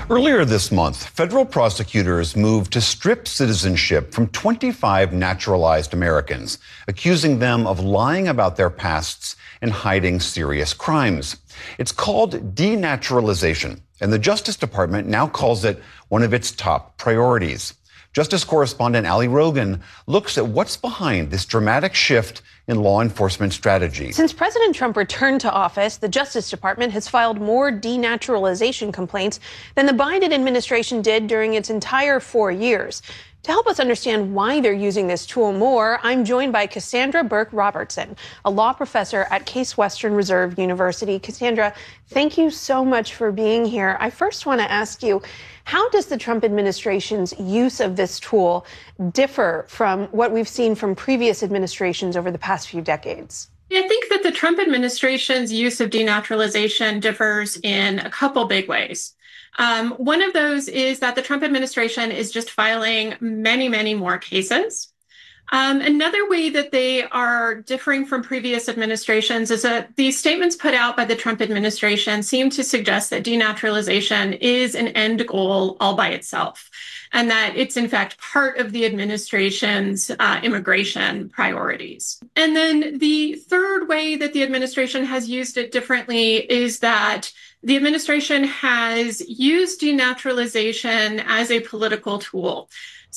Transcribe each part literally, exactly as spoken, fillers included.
Earlier this month, federal prosecutors moved to strip citizenship from twenty-five naturalized Americans, accusing them of lying about their pasts and hiding serious crimes. It's called denaturalization, and the Justice Department now calls it one of its top priorities. Justice correspondent Ali Rogan looks at what's behind this dramatic shift in law enforcement strategy. Since President Trump returned to office, the Justice Department has filed more denaturalization complaints than the Biden administration did during its entire four years. To help us understand why they're using this tool more, I'm joined by Cassandra Burke Robertson, a law professor at Case Western Reserve University. Cassandra, thank you so much for being here. I first want to ask you, how does the Trump administration's use of this tool differ from what we've seen from previous administrations over the past few decades? I think that the Trump administration's use of denaturalization differs in a couple big ways. Um, one of those is that the Trump administration is just filing many, many more cases. Um, another way that they are differing from previous administrations is that these statements put out by the Trump administration seem to suggest that denaturalization is an end goal all by itself, and that it's in fact part of the administration's uh, immigration priorities. And then the third way that the administration has used it differently is that the administration has used denaturalization as a political tool.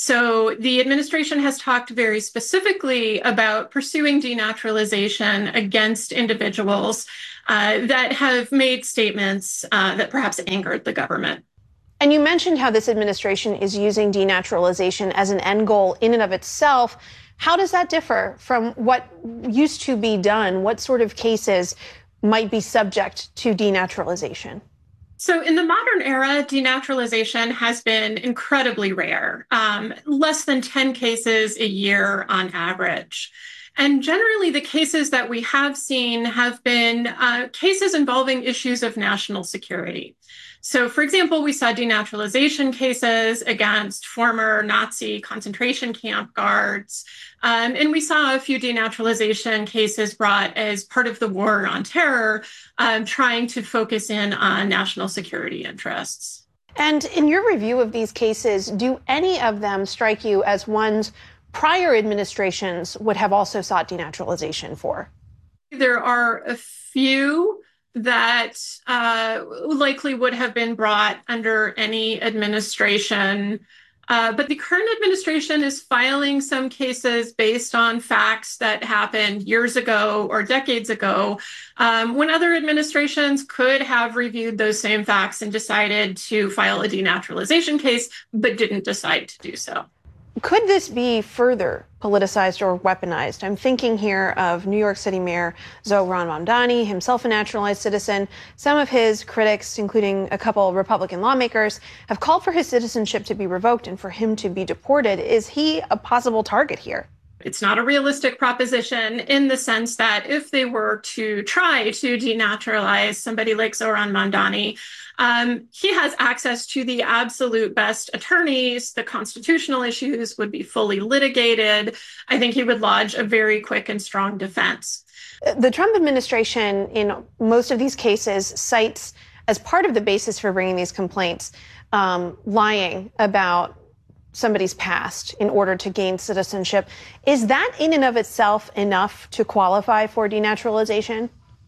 So the administration has talked very specifically about pursuing denaturalization against individuals uh, that have made statements uh, that perhaps angered the government. And you mentioned how this administration is using denaturalization as an end goal in and of itself. How does that differ from what used to be done? What sort of cases might be subject to denaturalization? So in the modern era, denaturalization has been incredibly rare, um, less than ten cases a year on average. And generally, the cases that we have seen have been uh, cases involving issues of national security. So, for example, we saw denaturalization cases against former Nazi concentration camp guards. Um, and we saw a few denaturalization cases brought as part of the war on terror, um, trying to focus in on national security interests. And in your review of these cases, do any of them strike you as ones prior administrations would have also sought denaturalization for? There are a few that uh, likely would have been brought under any administration. Uh, but the current administration is filing some cases based on facts that happened years ago or decades ago, um, when other administrations could have reviewed those same facts and decided to file a denaturalization case, but didn't decide to do so. Could this be further politicized or weaponized? I'm thinking here of New York City Mayor Zohran Mamdani, himself a naturalized citizen. Some of his critics, including a couple Republican lawmakers, have called for his citizenship to be revoked and for him to be deported. Is he a possible target here? It's not a realistic proposition in the sense that if they were to try to denaturalize somebody like Zohran Mamdani, um, he has access to the absolute best attorneys. The constitutional issues would be fully litigated. I think he would lodge a very quick and strong defense. The Trump administration, in most of these cases, cites as part of the basis for bringing these complaints, um, lying about somebody's past in order to gain citizenship. Is that in and of itself enough to qualify for denaturalization?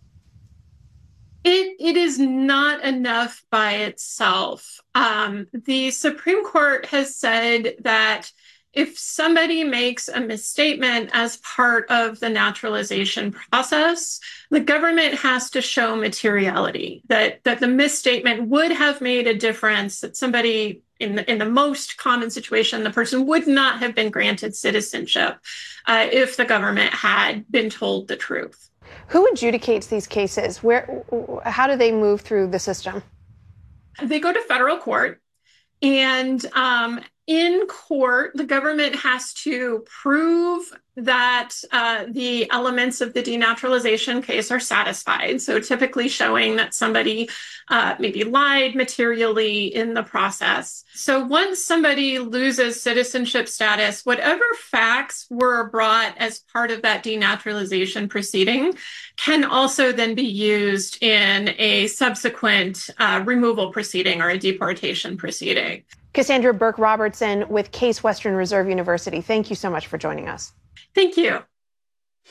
It, it is not enough by itself. Um, the Supreme Court has said that if somebody makes a misstatement as part of the naturalization process, the government has to show materiality, that, that the misstatement would have made a difference, that somebody in the, in the most common situation, the person would not have been granted citizenship uh, if the government had been told the truth. Who adjudicates these cases? Where, how do they move through the system? They go to federal court, and um, in court, the government has to prove that uh, the elements of the denaturalization case are satisfied. So typically showing that somebody uh, maybe lied materially in the process. So once somebody loses citizenship status, whatever facts were brought as part of that denaturalization proceeding can also then be used in a subsequent uh, removal proceeding or a deportation proceeding. Cassandra Burke Robertson with Case Western Reserve University, thank you so much for joining us. Thank you.